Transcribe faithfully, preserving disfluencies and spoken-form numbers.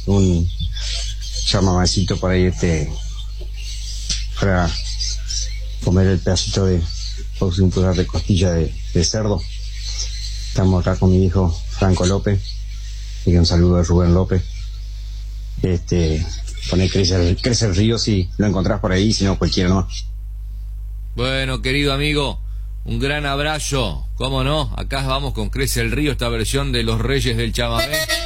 un chamamecito por ahí, este, para comer el pedacito de, o un pedazo de costilla de, de cerdo. Estamos acá con mi hijo Franco López, y un saludo de Rubén López. Este, poné crece el, crece el río si lo encontrás por ahí, si no cualquiera no. Bueno, querido amigo, un gran abrazo. ¿Cómo no? Acá vamos con Crece el Río, esta versión de Los Reyes del Chamamé.